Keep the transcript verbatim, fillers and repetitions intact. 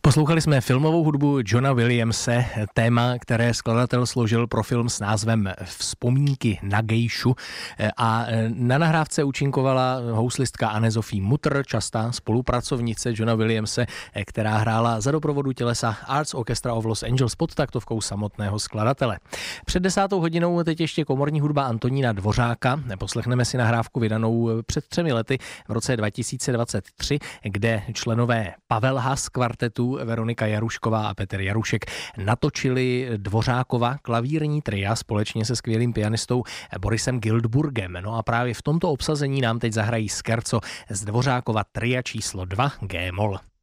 Poslouchali jsme filmovou hudbu Johna Williamse, téma, které skladatel složil pro film s názvem Vzpomínky na gejšu, a na nahrávce účinkovala houslistka Anne-Sophie Mutter, častá spolupracovnice Johna Williamse, která hrála za doprovodu tělesa Arts Orchestra of Los Angeles pod taktovkou samotného skladatele. Před desátou hodinou teď ještě komorní hudba Antonína Dvořáka. Poslechneme si nahrávku vydanou před třemi lety v roce dva tisíce dvacet tři, kde členové Pavel Haas kvartetu, Veronika Jarušková a Petr Jarušek natočili Dvořákova klavírní tria společně se skvělým pianistou Borisem Giltburgem. No a právě v tomto obsazení nám teď zahrají scherzo z Dvořákova tria číslo dva G-moll.